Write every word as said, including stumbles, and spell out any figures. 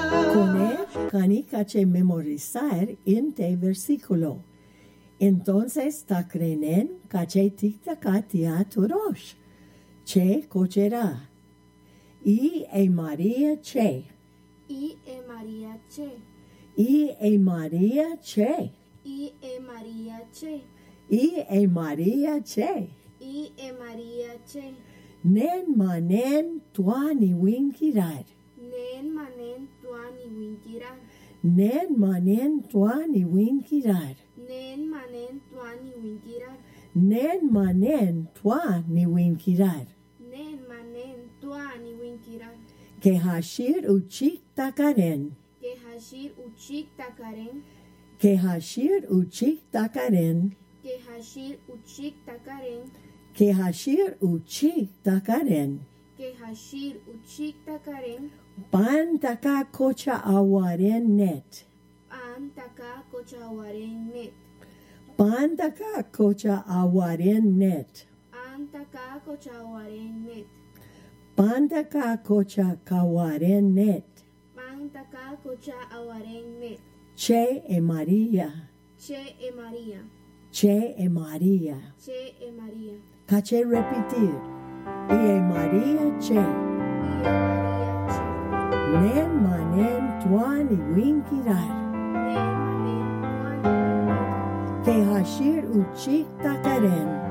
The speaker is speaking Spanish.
Con él, cani cache memorizar inte versículo. Entonces, ta crenen cache tic-taca tia turosh. Che cochera. Y e María che. Y e María che. Y e María che. Y e María che. Y e María che. Y e María che. Nen manen tuani winkirar. Nen manen tuani winkirar. Nen manen tuani winkirar. Nen manen tuani winkirar. Nen manen tuani winkirar. Nen manen tuani winkirar. Que hashir uchik takaren. Que hashir uchik takaren. Que hashir uchik takaren. Que hashir uchik takaren. Que hashir uchik takaren. Que hashir uchik takaren. Pan taka kocha awaren net. An taka kochawaren net. Pan taka kocha awaren net. An taka kochawaren net. Pan taka kocha kawaren net. Pan taka kochawaren net. Che e María. Che e María. Che e María. Che e María. Caché repetir. Y e María che. Y e María che. Nen manen tuani winkirar. Nen manen tuani winkirar. Que hashir uchik takaren.